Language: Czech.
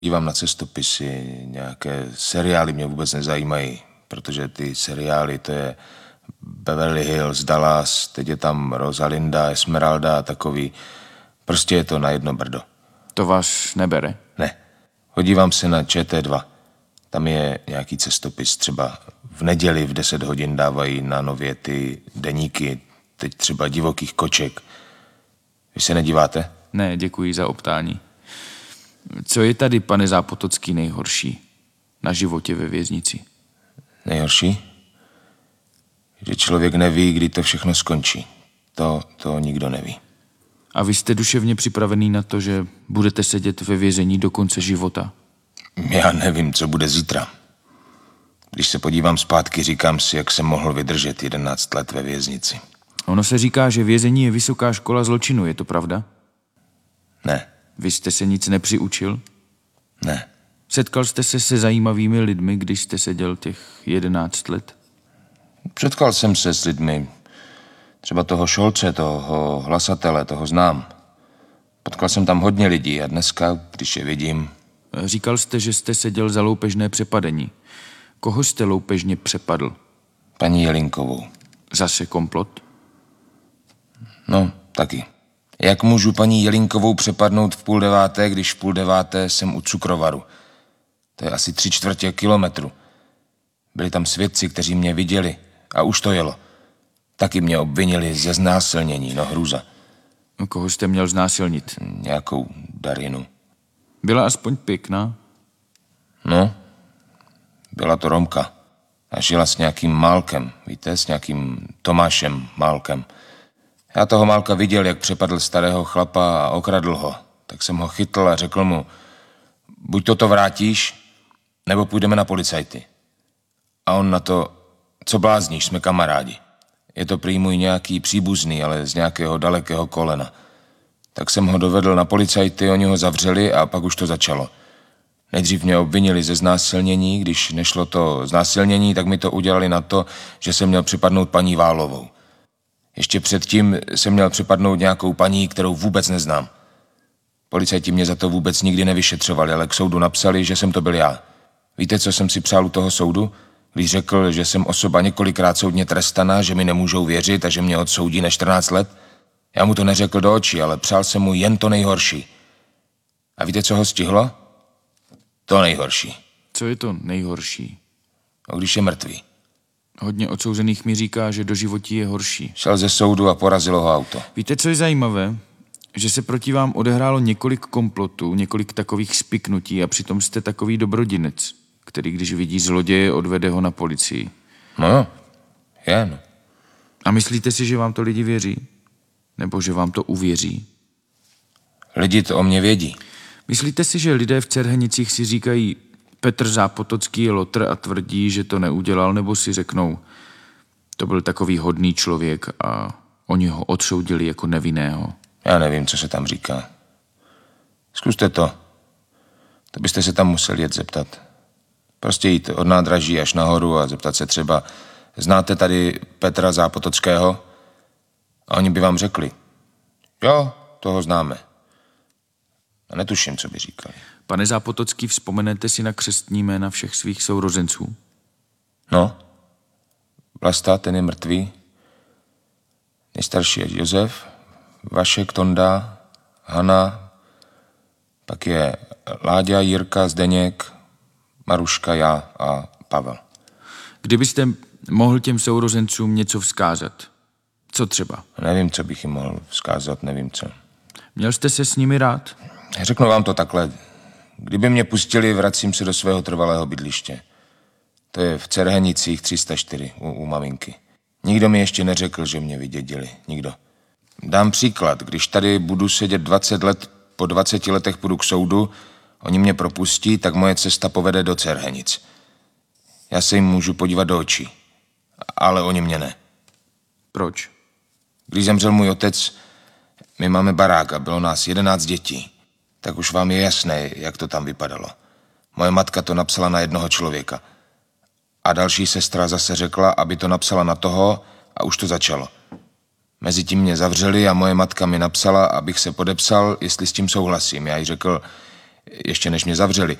Dívám na cestopisy, nějaké seriály mě vůbec nezajímají, protože ty seriály, to je Beverly Hills, Dallas, teď je tam Rosalinda, Esmeralda a takový. Prostě je to na jedno brdo. To vás nebere? Ne. Podívám se na ČT2. Tam je nějaký cestopis, třeba v neděli v 10 hodin dávají na Nově ty deníky, teď třeba Divokých koček. Vy se nedíváte? Ne, děkuji za optání. Co je tady, pane Zápotocký, nejhorší na životě ve věznici? Nejhorší? Že člověk neví, kdy to všechno skončí. To nikdo neví. A vy jste duševně připravený na to, že budete sedět ve vězení do konce života? Já nevím, co bude zítra. Když se podívám zpátky, říkám si, jak jsem mohl vydržet 11 let ve věznici. Ono se říká, že vězení je vysoká škola zločinu, je to pravda? Ne. Vy jste se nic nepřiučil? Ne. Setkal jste se se zajímavými lidmi, když jste seděl těch 11 let? Setkal jsem se s lidmi. Třeba toho Šolce, toho hlasatele, toho znám. Potkal jsem tam hodně lidí a dneska, když je vidím... Říkal jste, že jste seděl za loupežné přepadení. Koho jste loupežně přepadl? Paní Jelínkovou. Zase komplot? No, taky. Jak můžu paní Jelínkovou přepadnout v 8:30, když v 8:30 jsem u cukrovaru? To je asi 3/4 kilometru. Byli tam svědci, kteří mě viděli a už to jelo. Taky mě obvinili ze znásilnění, no hrůza. Koho jste měl znásilnit? Nějakou Darinu. Byla aspoň pěkná? No, byla to Romka. A žila s nějakým Málkem, víte, s nějakým Tomášem Málkem. Já toho Málka viděl, jak přepadl starého chlapa a okradl ho. Tak jsem ho chytl a řekl mu, buď toto vrátíš, nebo půjdeme na policajty. A on na to, co blázníš, jsme kamarádi. Je to prý můj nějaký příbuzný, ale z nějakého dalekého kolena. Tak jsem ho dovedl na policajty, oni ho zavřeli a pak už to začalo. Nejdřív mě obvinili ze znásilnění, když nešlo to znásilnění, tak mi to udělali na to, že jsem měl připadnout paní Válovou. Ještě předtím jsem měl připadnout nějakou paní, kterou vůbec neznám. Policajti mě za to vůbec nikdy nevyšetřovali, ale k soudu napsali, že jsem to byl já. Víte, co jsem si přál u toho soudu? Když řekl, že jsem osoba několikrát soudně trestaná, že mi nemůžou věřit a že mě odsoudí na 14 let? Já mu to neřekl do očí, ale přál jsem mu jen to nejhorší. A víte, co ho stihlo? To nejhorší. Co je to nejhorší? A když je mrtvý. Hodně odsouzených mi říká, že doživotí je horší. Šel ze soudu a porazilo ho auto. Víte, co je zajímavé? Že se proti vám odehrálo několik komplotů, několik takových spiknutí a přitom jste takový dobrodinec, který když vidí zloděje, odvede ho na policii. No, jen. A myslíte si, že vám to lidi věří? Nebo že vám to uvěří? Lidi to o mě vědí. Myslíte si, že lidé v Cerhenicích si říkají Petr Zápotocký je lotr a tvrdí, že to neudělal, nebo si řeknou to byl takový hodný člověk a oni ho odsoudili jako nevinného? Já nevím, co se tam říká. Zkuste to. To byste se tam museli jet zeptat. Prostě jít od nádraží až nahoru a zeptat se třeba, znáte tady Petra Zápotockého? A oni by vám řekli, jo, toho známe. A netuším, co by říkali. Pane Zápotocký, vzpomenete si na křestní jména všech svých sourozenců? No, Vlasta, ten je mrtvý. Nejstarší je Josef, Vašek, Tonda, Hana, pak je Láďa, Jirka, Zdeněk, Maruška, já a Pavel. Kdybyste mohl těm sourozencům něco vzkázat, co třeba? Nevím, co bych jim mohl vzkázat, nevím co. Měl jste se s nimi rád? Řeknu vám to takhle. Kdyby mě pustili, vracím se do svého trvalého bydliště. To je v Cerhenicích 304 u maminky. Nikdo mi ještě neřekl, že mě vydědili. Nikdo. Dám příklad. Když tady budu sedět 20 let, po 20 letech půjdu k soudu, oni mě propustí, tak moje cesta povede do Cerhenic. Já se jim můžu podívat do očí. Ale oni mě ne. Proč? Když zemřel můj otec, my máme barák a bylo nás 11 dětí. Tak už vám je jasné, jak to tam vypadalo. Moje matka to napsala na jednoho člověka. A další sestra zase řekla, aby to napsala na toho a už to začalo. Mezitím mě zavřeli a moje matka mi napsala, abych se podepsal, jestli s tím souhlasím. Já jí řekl, ještě než mě zavřeli.